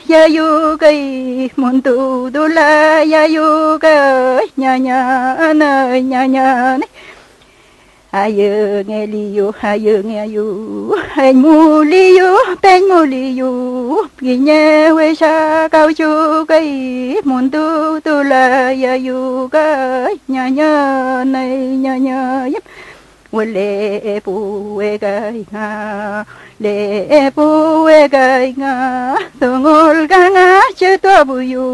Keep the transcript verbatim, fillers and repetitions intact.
ya yu cái môn tu tu la ya yu cái nya nya na nya nya ayo nghe li yu ayo nghe yu anh mu li yu bên mu li yu ghi nhớ quê xa cao chu cái môn tu tu la ya yu cái nya nya này nya nya lệ bù gai nga lệ bù gai nga tôi ngồi ga nga chưa tôi bù yu